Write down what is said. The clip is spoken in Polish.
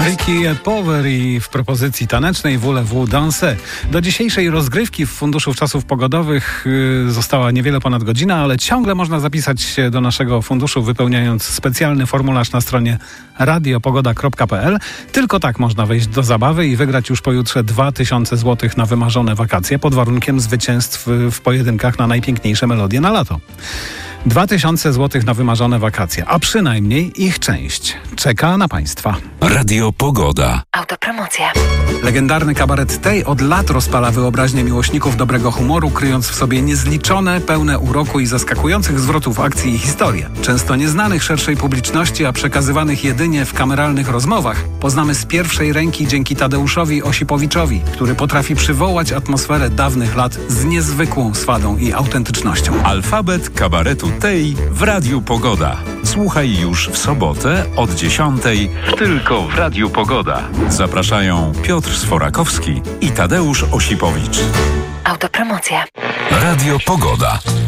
Ricky Power i w propozycji tanecznej Voulez-vous danser. Do dzisiejszej rozgrywki w Funduszu Czasów Pogodowych została niewiele ponad godzina, ale ciągle można zapisać się do naszego funduszu, wypełniając specjalny formularz na stronie radiopogoda.pl. Tylko tak można wejść do zabawy i wygrać już pojutrze 2000 zł na wymarzone wakacje, pod warunkiem zwycięstw w pojedynkach na najpiękniejsze melodie na lato. 2000 zł na wymarzone wakacje, a przynajmniej ich część czeka na Państwa. Radio Pogoda. Autopromocja. Legendarny kabaret Tej od lat rozpala wyobraźnię miłośników dobrego humoru, kryjąc w sobie niezliczone, pełne uroku i zaskakujących zwrotów akcji i historie. Często nieznanych szerszej publiczności, a przekazywanych jedynie w kameralnych rozmowach, poznamy z pierwszej ręki dzięki Tadeuszowi Osipowiczowi, który potrafi przywołać atmosferę dawnych lat z niezwykłą swadą i autentycznością. Alfabet kabaretu Tej w Radiu Pogoda. Słuchaj już w sobotę od 10 tylko w Radiu Pogoda. Zapraszają Piotr Sforakowski i Tadeusz Osipowicz. Autopromocja. Radio Pogoda.